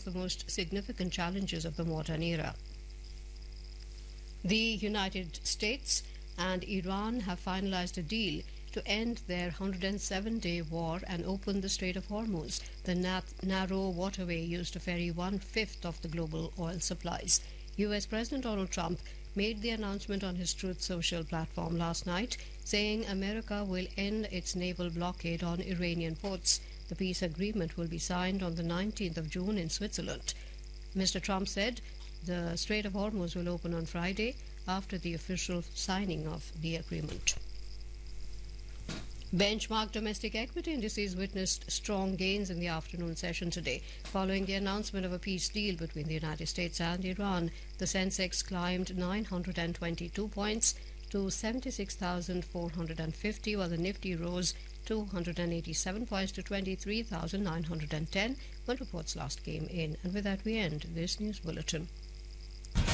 the most significant challenges of the modern era. The United States and Iran have finalized a deal to end their 107-day war and open the Strait of Hormuz, the narrow waterway used to ferry 1/5 of the global oil supplies. U.S. President Donald Trump made the announcement on his Truth Social platform last night, saying America will end its naval blockade on Iranian ports. The peace agreement will be signed on the 19th of June in Switzerland. Mr. Trump said the Strait of Hormuz will open on Friday after the official signing of the agreement. Benchmark domestic equity indices witnessed strong gains in the afternoon session today. Following the announcement of a peace deal between the United States and Iran, the Sensex climbed 922 points to 76,450, while the Nifty rose 287 points to 23,910 when reports last came in. And with that, we end this news bulletin.